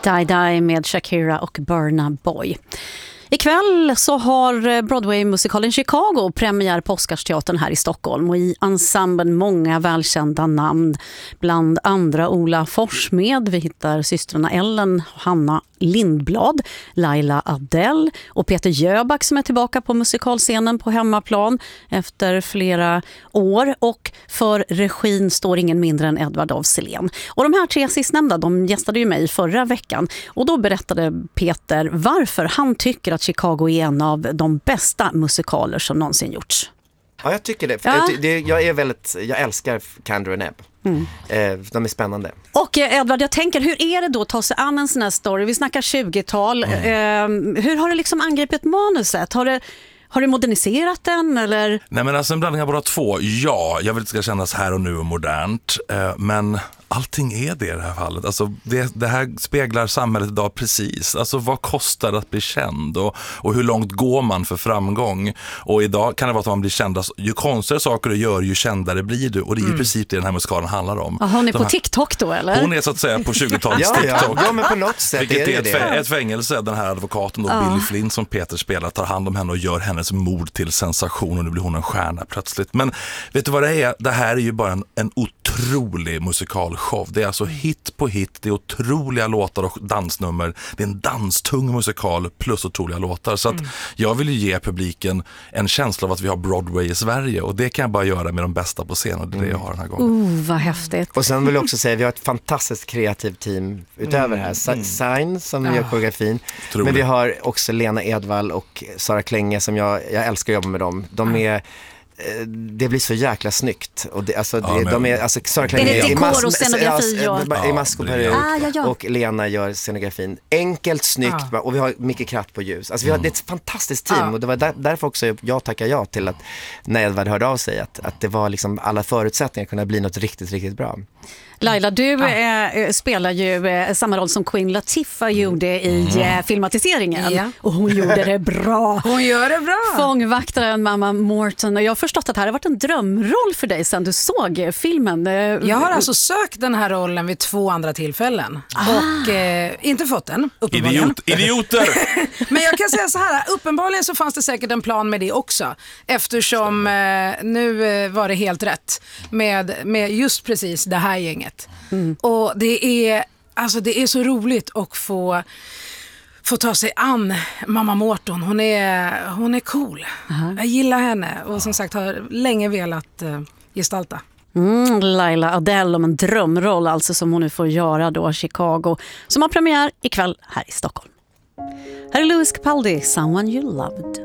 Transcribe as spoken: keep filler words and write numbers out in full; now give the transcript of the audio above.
Die Die med Shakira och Burna Boy. Ikväll så har Broadway-musikalen Chicago premiär på Oscarsteatern här i Stockholm och i ensemblen många välkända namn. Bland andra Ola Forssmed, vi hittar systrarna Ellen, Hanna Lindblad, Laila Adele och Peter Jöback som är tillbaka på musikalscenen på hemmaplan efter flera år, och för regin står ingen mindre än Edward af Sillén. Och de här tre sistnämnda, de gästade ju mig förra veckan och då berättade Peter varför han tycker att Chicago är en av de bästa musikaler som någonsin gjorts. Ja, jag tycker det. Ja. Jag, det jag är väldigt, jag älskar Kander and Ebb. Mm. Eh, de är spännande. Och eh, Edward, jag tänker, hur är det då att ta sig an en sån här story? Vi snackar tjugotal. Mm. Eh, hur har det liksom angripit manuset? Har det, har det moderniserat den, eller? Nej, men alltså en blandning av båda två. Ja, jag vill inte ska kännas här och nu och modernt. Eh, men allting är det i det här fallet. Alltså det, det här speglar samhället idag precis. Alltså vad kostar det att bli känd? Och, och hur långt går man för framgång? Och idag kan det vara att man blir känd. Ju konstigare saker du gör, ju kändare blir du. Och det är ju mm. precis det den här musikalen handlar om. Aha, hon är De på här, TikTok då, eller? Hon är så att säga på tjugotalets ja, TikTok. Ja, ja, men på något sätt Vilket är det är ett, det. fä- ett fängelse. Den här advokaten då, ja. Billy Flynn som Peter spelar, tar hand om henne och gör hennes mord till sensation, och nu blir hon en stjärna plötsligt. Men vet du vad det är? Det här är ju bara en, en otrolig musikalshow. Det är alltså hit på hit, det är otroliga låtar och dansnummer. Det är en danstung musikal plus otroliga låtar. Så att mm. jag vill ju ge publiken en känsla av att vi har Broadway i Sverige, och det kan jag bara göra med de bästa på scenen, och det är det jag har den här gången. Oh, vad häftigt. Och sen vill jag också säga, vi har ett fantastiskt kreativt team utöver det här. Mm. Sign som ja. gör koreografin. Otroligt. Men vi har också Lena Edvall och Sara Klänge som jag, jag älskar att jobba med dem. De är det blir så jäkla snyggt, och det, alltså, ja, det, men... de är alltså Sara Klänge är det dekor och scenografi och... ja, i mask och peruk, ah, ja, ja. och Lena gör scenografin enkelt, snyggt, ah. och vi har mycket kraft på ljus. Alltså vi har mm. det är ett fantastiskt team, ah. och det var där, därför också jag tackar ja till att när Edvard hörde av sig att, att det var liksom alla förutsättningar att kunna bli något riktigt, riktigt bra. Laila, du ah. äh, spelar ju äh, samma roll som Queen Latifah gjorde i äh, filmatiseringen. Ja. Och hon gjorde det bra. Hon gör det bra. Fångvaktaren Mamma Morton. Och jag har förstått att det här har varit en drömroll för dig sedan du såg filmen. Jag har alltså sökt den här rollen vid två andra tillfällen. Ah. Och eh, inte fått den, uppenbarligen. Idiot, idioter! Men jag kan säga så här, uppenbarligen så fanns det säkert en plan med det också. Eftersom eh, nu eh, var det helt rätt med, med just precis det här gänget. Mm. Och det är, alltså det är så roligt att få, få ta sig an Mamma Morton. Hon är, hon är cool. Uh-huh. Jag gillar henne och som sagt har länge velat uh, gestalta. Mm, Laila Adele om en drömroll alltså som hon nu får göra då, Chicago, som har premiär ikväll här i Stockholm. Här är Louis Capaldi, Someone You Loved.